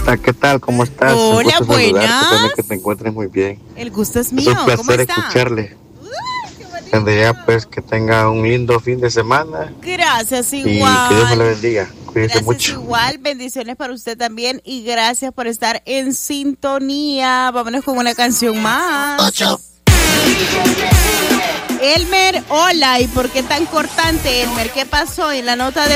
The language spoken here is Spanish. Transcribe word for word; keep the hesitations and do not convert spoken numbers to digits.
Marta, ¿qué tal? ¿Cómo estás? Hola, buenas. Que te encuentres muy bien. El gusto es mío. Es un placer ¿Cómo está? escucharle. Desde ya, pues, que tenga un lindo fin de semana. Gracias, igual. Y que Dios me lo bendiga. Cuídese gracias mucho. Igual, bendiciones para usted también y gracias por estar en sintonía. Vámonos con una canción más. Ocho. Elmer, hola, ¿y por qué tan cortante, Elmer? ¿Qué pasó en la nota de